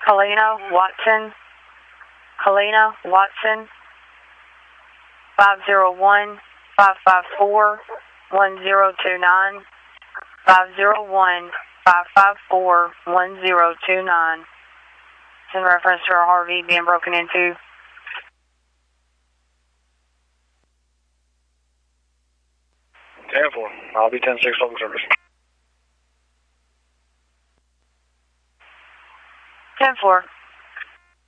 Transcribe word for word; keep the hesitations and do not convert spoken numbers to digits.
Helena Watson. Helena Watson. five zero one, five five four, one zero two nine. five zero one, five five four, one zero two nine. It's in reference to our Harvey being broken into. ten four. I'll be ten six local service. ten four.